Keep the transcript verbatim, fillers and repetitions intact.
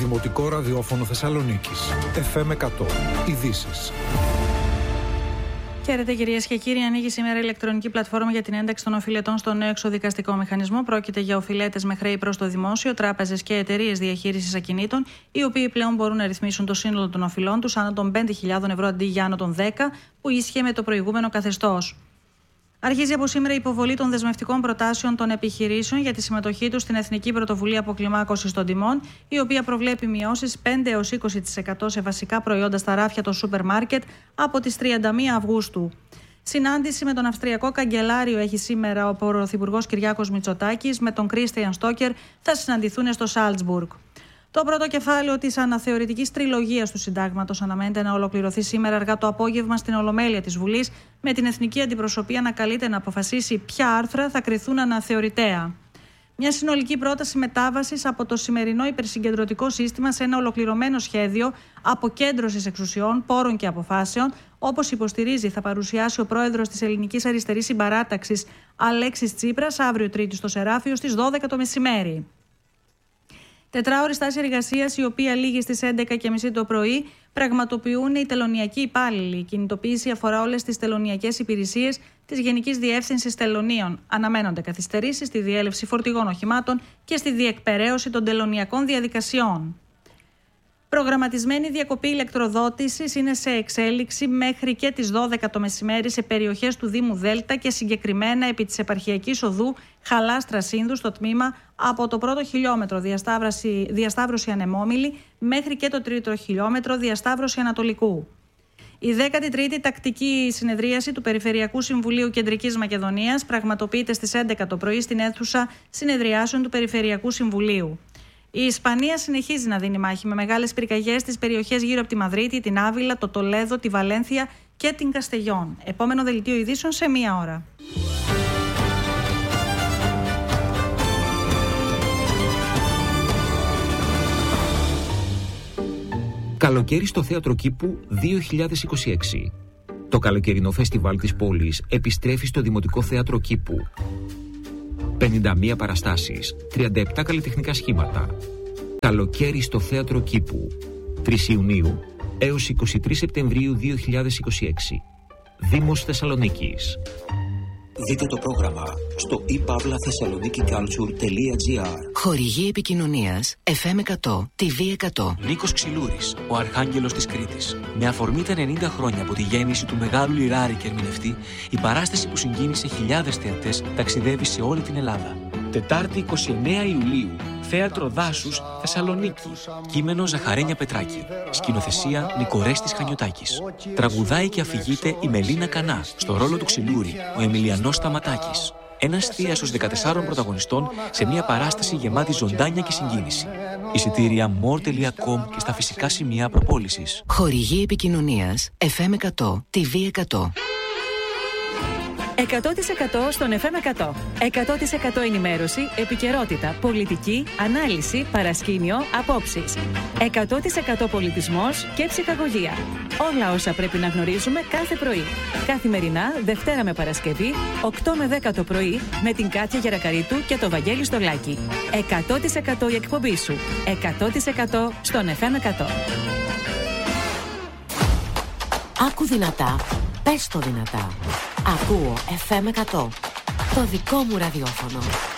Δημοτικό Ραδιόφωνο Θεσσαλονίκης. εφ εμ εκατό. Ειδήσεις. Χαίρετε κυρίες και κύριοι. Ανοίγει σήμερα η ηλεκτρονική πλατφόρμα για την ένταξη των οφειλετών στο νέο εξωδικαστικό μηχανισμό. Πρόκειται για οφειλέτες με χρέη προς το δημόσιο, τράπεζες και εταιρείες διαχείρισης ακινήτων, οι οποίοι πλέον μπορούν να ρυθμίσουν το σύνολο των οφειλών τους άνω των πέντε χιλιάδες ευρώ αντί για άνω των δέκα, που ίσχυε με το προηγούμενο καθεστώς. Αρχίζει από σήμερα η υποβολή των δεσμευτικών προτάσεων των επιχειρήσεων για τη συμμετοχή τους στην Εθνική Πρωτοβουλία Αποκλιμάκωσης των Τιμών, η οποία προβλέπει μειώσεις πέντε έως είκοσι τοις εκατό σε βασικά προϊόντα στα ράφια των σούπερ μάρκετ από τις τριάντα μία Αυγούστου. Συνάντηση με τον Αυστριακό Καγκελάριο έχει σήμερα ο Πρωθυπουργός Κυριάκος Μητσοτάκης με τον Κρίστιαν Στόκερ, θα συναντηθούν στο Σάλτσμπουργκ. Το πρώτο κεφάλαιο της αναθεωρητικής τριλογίας του Συντάγματος αναμένεται να ολοκληρωθεί σήμερα αργά το απόγευμα στην Ολομέλεια της Βουλής, με την Εθνική Αντιπροσωπεία να καλείται να αποφασίσει ποια άρθρα θα κριθούν αναθεωρητέα. Μια συνολική πρόταση μετάβασης από το σημερινό υπερσυγκεντρωτικό σύστημα σε ένα ολοκληρωμένο σχέδιο αποκέντρωσης εξουσιών, πόρων και αποφάσεων, όπως υποστηρίζει, θα παρουσιάσει ο πρόεδρος της Ελληνικής Αριστερής Συμπαράταξης Αλέξης Τσίπρας αύριο Τρίτη στο Σεράφιο στις δώδεκα το μεσημέρι. Τετράωρη στάση εργασίας, η οποία λήγει στις έντεκα και μισή το πρωί, πραγματοποιούν οι τελωνιακοί υπάλληλοι. Η κινητοποίηση αφορά όλες τις τελωνιακές υπηρεσίες της Γενικής Διεύθυνσης Τελωνίων. Αναμένονται καθυστερήσεις στη διέλευση φορτηγών οχημάτων και στη διεκπεραίωση των τελωνιακών διαδικασιών. Προγραμματισμένη διακοπή ηλεκτροδότησης είναι σε εξέλιξη μέχρι και τις δώδεκα το μεσημέρι σε περιοχές του Δήμου Δέλτα και συγκεκριμένα επί της επαρχιακής οδού Χαλάστρα-Σύνδου στο τμήμα από το πρώτο χιλιόμετρο διασταύρωση, διασταύρωση Ανεμόμυλη μέχρι και το τρίτο χιλιόμετρο διασταύρωση Ανατολικού. Η δέκατη τρίτη τακτική συνεδρίαση του Περιφερειακού Συμβουλίου Κεντρικής Μακεδονίας πραγματοποιείται στις έντεκα το πρωί στην αίθουσα συνεδριάσεων του Περιφερειακού Συμβουλίου. Η Ισπανία συνεχίζει να δίνει μάχη με μεγάλες πυρκαγιές στις περιοχές γύρω από τη Μαδρίτη, την Άβυλα, το Τολέδο, τη Βαλένθια και την Καστεγιόν. Επόμενο δελτίο ειδήσεων σε μία ώρα. Καλοκαίρι στο Θέατρο Κήπου δύο χιλιάδες είκοσι έξι. Το καλοκαιρινό φεστιβάλ της πόλης επιστρέφει στο Δημοτικό Θέατρο Κήπου. πενήντα μία παραστάσεις, τριάντα επτά καλλιτεχνικά σχήματα. Καλοκαίρι στο Θέατρο Κήπου. τρεις Ιουνίου έως είκοσι τρεις Σεπτεμβρίου δύο χιλιάδες είκοσι έξι. Δήμος Θεσσαλονίκης. Δείτε το πρόγραμμα στο i pavla thessaloniki culture τελεία gr. Χορηγή επικοινωνίας εφ εμ εκατό, τι βι εκατό. Νίκος Ξυλούρης, ο Αρχάγγελος της Κρήτης. Με αφορμή τα ενενήντα χρόνια από τη γέννηση του μεγάλου λιράρη και ερμηνευτή, η παράσταση που συγκίνησε χιλιάδες θεατές ταξιδεύει σε όλη την Ελλάδα. Τετάρτη εικοστή ενάτη Ιουλίου, Θέατρο Δάσους, Θεσσαλονίκη. Κείμενο Ζαχαρένια Πετράκη. Σκηνοθεσία Νικορέστης Χανιωτάκης. Τραγουδάει και αφηγείται η Μελίνα Κανά, στο ρόλο του Ξυλούρη, ο Εμιλιανός Σταματάκης. Ένας θίασος δεκατεσσάρων πρωταγωνιστών σε μια παράσταση γεμάτη ζωντάνια και συγκίνηση. Εισιτήρια μορ τελεία κομ και στα φυσικά σημεία προπόλησης. Χορηγή επικοινωνίας εφ εμ εκατό, τι βι εκατό. εκατό τοις εκατό στον εφ εμ εκατό. εκατό τοις εκατό ενημέρωση, επικαιρότητα, πολιτική, ανάλυση, παρασκήνιο, απόψεις. εκατό τοις εκατό πολιτισμός και ψυχαγωγία. Όλα όσα πρέπει να γνωρίζουμε κάθε πρωί. Καθημερινά, Δευτέρα με Παρασκευή, οκτώ με δέκα το πρωί, με την Κάτια Γερακαρίτου και το Βαγγέλη Στολάκη. εκατό τοις εκατό η εκπομπή σου. εκατό τοις εκατό στον εφ εμ εκατό. Άκου δυνατά, πες το δυνατά. Ακούω εφ εμ εκατό, το δικό μου ραδιόφωνο.